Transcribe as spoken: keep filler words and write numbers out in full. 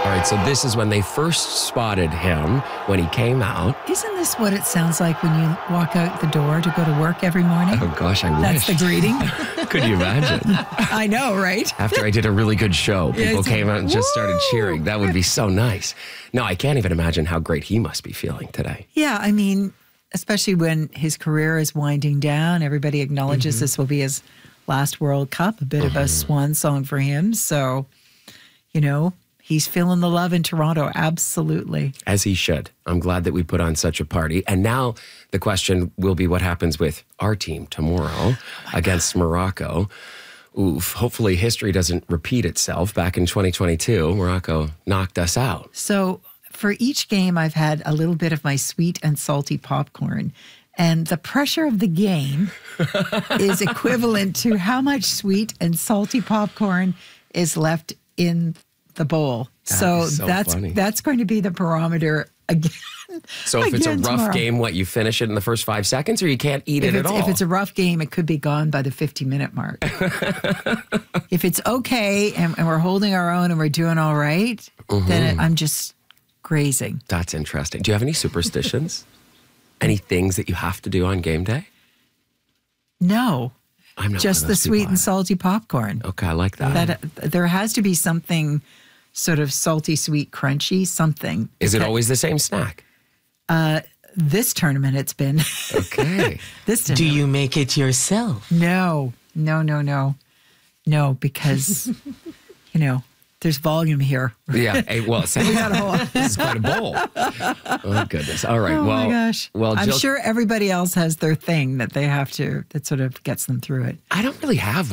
All right, so this is when they first spotted him when he came out. Isn't this what it sounds like when you walk out the door to go to work every morning? Oh, gosh, I wish. That's the greeting. Could you imagine? I know, right? After I did a really good show, people Yes. came out and just started Woo! cheering. That would be so nice. No, I can't even imagine how great he must be feeling today. Yeah, I mean, especially when his career is winding down, everybody acknowledges Mm-hmm. this will be his last World Cup, a bit of a swan song for him. So, you know, he's feeling the love in Toronto, absolutely. As he should. I'm glad that we put on such a party. And now the question will be what happens with our team tomorrow against Morocco. Oof. Hopefully history doesn't repeat itself. Back in twenty twenty-two, Morocco knocked us out. So for each game, I've had a little bit of my sweet and salty popcorn. And the pressure of the game is equivalent to how much sweet and salty popcorn is left in the bowl. That So, is so that's funny. that's going to be the barometer again. So if it's a again rough tomorrow. game, what, you finish it in the first five seconds or you can't eat If it it's, at all? if it's a rough game, it could be gone by the fifty-minute mark. If it's okay and, and we're holding our own and we're doing all right, Mm-hmm. then I'm just grazing. That's interesting. Do you have any superstitions? Any things that you have to do on game day? No, I'm not just one of the those sweet people and either. salty popcorn. Okay, I like that. That uh, there has to be something sort of salty, sweet, crunchy, something. Is it Because always the same snack? this tournament? It's been Okay. this Do tournament. you make it yourself? No, no, no, no, no, because you know there's volume here. Yeah. Hey, well, it sounds this is quite a bowl. Oh, goodness. All right. Oh well, my gosh! Well, I'm Jill, sure everybody else has their thing that they have to that sort of gets them through it. I don't really have